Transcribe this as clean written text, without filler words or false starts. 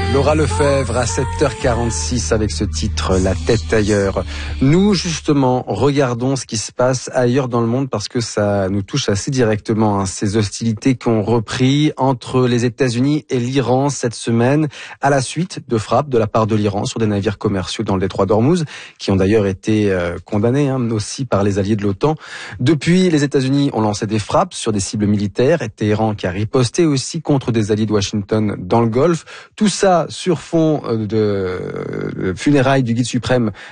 Laura Lefebvre à 7h46 avec ce titre La tête ailleurs. Nous justement regardons ce qui se passe ailleurs dans le monde parce que ça nous touche assez directement, ces hostilités qui ont repris entre les États-Unis et l'Iran cette semaine à la suite de frappes de la part de l'Iran sur des navires commerciaux dans le détroit d'Ormuz qui ont d'ailleurs été condamnés aussi par les alliés de l'OTAN. Depuis, les États-Unis ont lancé des frappes sur des cibles militaires et Téhéran qui a riposté aussi contre des alliés de Washington dans le Golfe. Tout ça sur fond de funérailles du guide suprême